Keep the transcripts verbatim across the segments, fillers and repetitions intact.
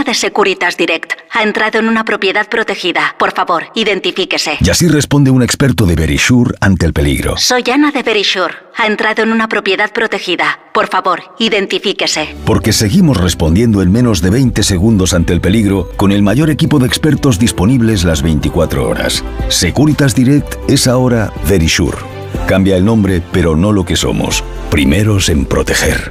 de Securitas Direct. Ha entrado en una propiedad protegida. Por favor, identifíquese. Y así responde un experto de Verisure ante el peligro. Soy Ana de Verisure. Ha entrado en una propiedad protegida. Por favor, identifíquese. Porque seguimos respondiendo en menos de veinte segundos ante el peligro con el mayor equipo de expertos disponibles las veinticuatro horas. Securitas Direct es ahora Verisure. Cambia el nombre, pero no lo que somos. Primeros en proteger.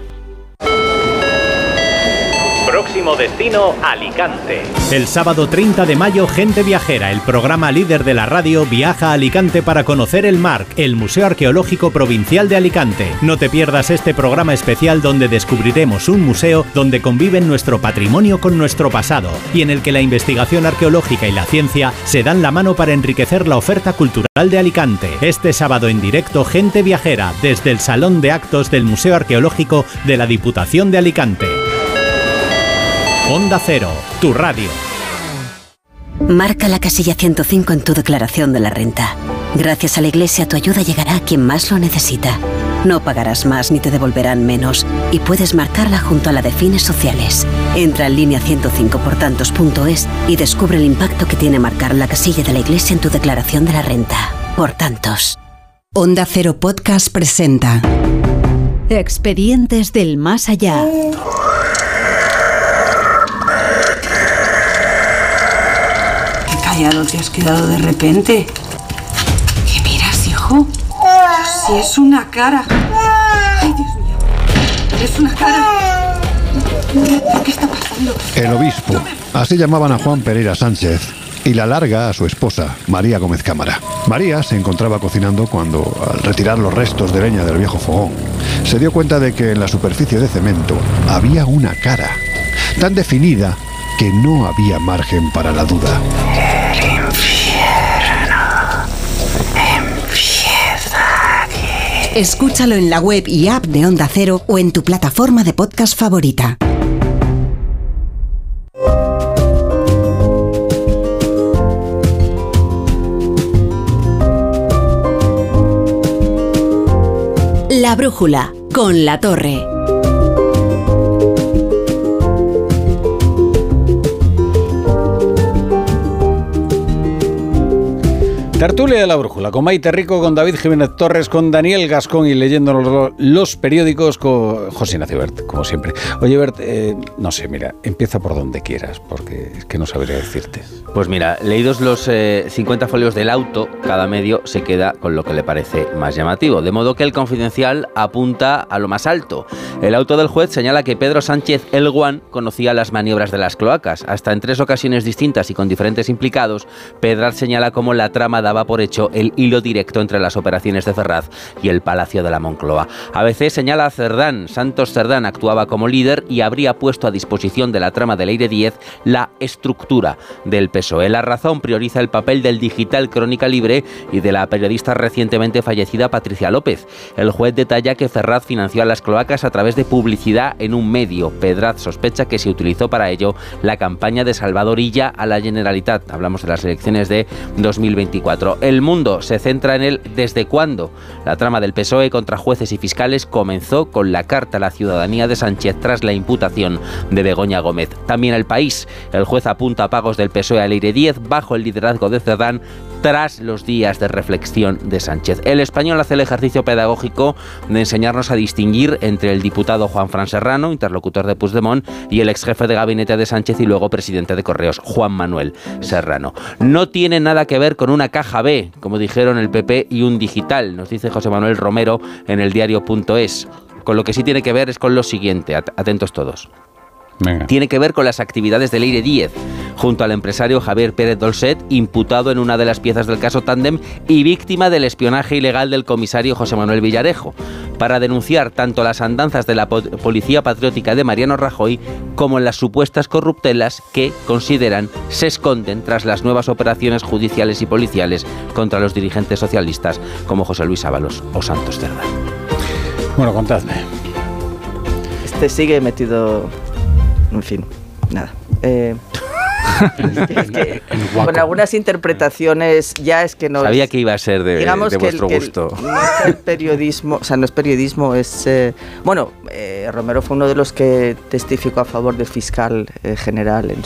Próximo destino, Alicante. El sábado treinta de mayo, Gente Viajera, el programa líder de la radio, viaja a Alicante para conocer el MARC, el Museo Arqueológico Provincial de Alicante. No te pierdas este programa especial donde descubriremos un museo donde conviven nuestro patrimonio con nuestro pasado y en el que la investigación arqueológica y la ciencia se dan la mano para enriquecer la oferta cultural de Alicante. Este sábado en directo, Gente Viajera, desde el Salón de Actos del Museo Arqueológico de la Diputación de Alicante. Onda Cero, tu radio. Marca la casilla ciento cinco en tu declaración de la renta. Gracias a la Iglesia, tu ayuda llegará a quien más lo necesita. No pagarás más ni te devolverán menos. Y puedes marcarla junto a la de fines sociales. Entra en línea ciento cinco por tantos punto es y descubre el impacto que tiene marcar la casilla de la Iglesia en tu declaración de la renta. Por tantos. Onda Cero Podcast presenta Expedientes del Más Allá. Ya no te has quedado de repente. ¿Qué miras, hijo? Si es una cara. Ay, Dios mío. Es una cara. ¿Qué está pasando? El obispo. Así llamaban a Juan Pereira Sánchez. Y la larga a su esposa, María Gómez Cámara. María se encontraba cocinando cuando, al retirar los restos de leña del viejo fogón, se dio cuenta de que en la superficie de cemento había una cara, tan definida que no había margen para la duda. Escúchalo en la web y app de Onda Cero o en tu plataforma de podcast favorita. La Brújula, con La Torre. Tertulia de La Brújula, con Maite Rico, con David Jiménez Torres, con Daniel Gascón y leyéndonos los periódicos con José Ignacio Bert, como siempre. Oye, Bert, eh, no sé, mira, empieza por donde quieras, porque es que no sabría decirte. Pues mira, leídos los eh, cincuenta folios del auto, cada medio se queda con lo que le parece más llamativo, de modo que el Confidencial apunta a lo más alto. El auto del juez señala que Pedro Sánchez El Guan conocía las maniobras de las cloacas. Hasta en tres ocasiones distintas y con diferentes implicados, Pedraz señala cómo la trama daba por hecho el hilo directo entre las operaciones de Ferraz y el Palacio de la Moncloa. A veces señala a Cerdán. Santos Cerdán actuaba como líder y habría puesto a disposición de la trama del Leire Díez la estructura del P S O E. La Razón prioriza el papel del digital Crónica Libre y de la periodista recientemente fallecida Patricia López. El juez detalla que Ferraz financió a las cloacas a través de publicidad en un medio. Pedraz sospecha que se utilizó para ello la campaña de Salvador Illa a la Generalitat. Hablamos de las elecciones de dos mil veinticuatro. El Mundo se centra en el desde cuándo. La trama del P S O E contra jueces y fiscales comenzó con la carta a la ciudadanía de Sánchez tras la imputación de Begoña Gómez. También El País. El juez apunta a pagos del P S O E a Leire Díez bajo el liderazgo de Cerdán tras los días de reflexión de Sánchez. El Español hace el ejercicio pedagógico de enseñarnos a distinguir entre el diputado Juan Fran Serrano, interlocutor de Puigdemont, y el exjefe de gabinete de Sánchez y luego presidente de Correos, Juan Manuel Serrano. No tiene nada que ver con una caja B, como dijeron el P P, y un digital, nos dice José Manuel Romero en el diario punto es. Con lo que sí tiene que ver es con lo siguiente, atentos todos. Venga. Tiene que ver con las actividades de Leire Díez, junto al empresario Javier Pérez Dolcet, imputado en una de las piezas del caso Tándem y víctima del espionaje ilegal del comisario José Manuel Villarejo, para denunciar tanto las andanzas de la po- Policía Patriótica de Mariano Rajoy como las supuestas corruptelas que, consideran, se esconden tras las nuevas operaciones judiciales y policiales contra los dirigentes socialistas como José Luis Ábalos o Santos Cerdán. Bueno, contadme. Este sigue metido... En fin, nada. Eh, es que, es que, con algunas interpretaciones ya es que no... Sabía es, que iba a ser de, digamos de que vuestro el, gusto. El, no es el periodismo, o sea, no es periodismo, es... Eh, bueno, eh, Romero fue uno de los que testificó a favor del fiscal eh, general en